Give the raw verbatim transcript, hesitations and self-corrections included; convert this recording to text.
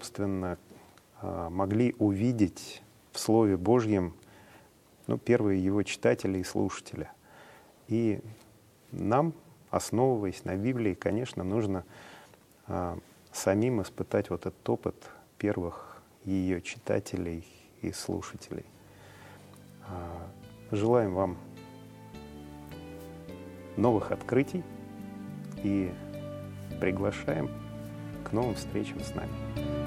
собственно, могли увидеть в Слове Божьем, ну, первые его читатели и слушатели. И нам, основываясь на Библии, конечно, нужно а, самим испытать вот этот опыт первых ее читателей и слушателей. А, желаем вам новых открытий и приглашаем к новым встречам с нами.